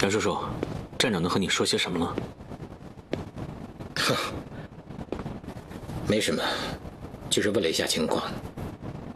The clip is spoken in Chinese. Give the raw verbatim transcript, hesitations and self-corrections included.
杨叔叔，站长能和你说些什么呢？ 哼，没什么，就是问了一下情况。